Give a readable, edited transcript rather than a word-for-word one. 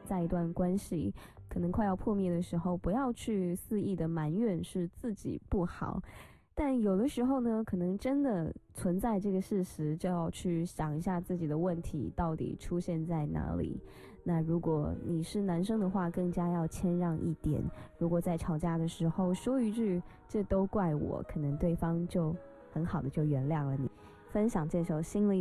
在一段关系可能快要破灭的时候，不要去肆意的埋怨是自己不好。但有的时候呢，可能真的存在这个事实，就要去想一下自己的问题到底出现在哪里。那如果你是男生的话，更加要谦让一点。如果在吵架的时候说一句这都怪我，可能对方就很好的就原谅了你。分享这首心里